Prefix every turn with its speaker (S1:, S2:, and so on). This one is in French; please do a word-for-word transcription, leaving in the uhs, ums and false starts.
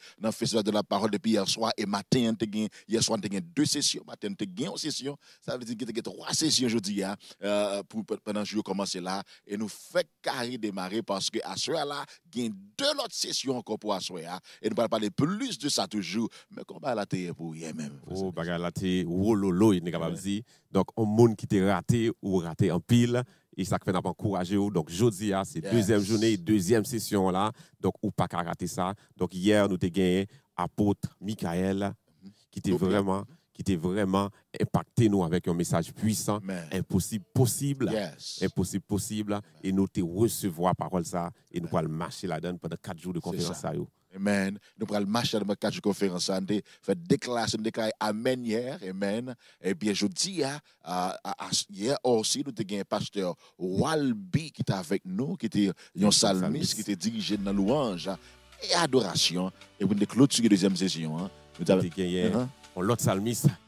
S1: dans le festival de la parole depuis hier soir et matin, hier soir, on a deux sessions, matin, on a une session. Ça veut dire qu'il y a trois sessions aujourd'hui euh, pour pendant que je commence là et nous fait carré démarrer parce que à ce là, il y a deux autres sessions encore pour asseoir et nous allons parler plus de ça toujours. Mais comment la télé pour hier même?
S2: Oh, bagarre la télé, wololo, il n'est capable de dire. Donc, un monde qui t'a raté ou raté en pile. Et ça fait encourager. Donc, jeudi, c'est yes. deuxième journée, deuxième session là. Donc, ou pas qu'à rater ça. Donc, hier, nous avons gagné apôtre Michael, mm-hmm. qui était vraiment, qui était vraiment impacté nous avec un message puissant. Man. Impossible, possible.
S1: Yes.
S2: Impossible, possible. Man. Et nous te recevoir parole ça. Et nous allons marcher là-dedans pendant quatre jours de conférence. Ça.
S1: Amen. Nous allons marcher dans quatre jours de conférence. Nous fait déclaration, déclarer Amen hier. Amen. Et bien, je dis, hier aussi, nous avons un pasteur Walby qui était avec nous, qui était un psalmiste, qui était dirigé dans la louange et adoration. Et pour nous clôturer la deuxième session.
S2: Nous avons gagné l'autre psalmiste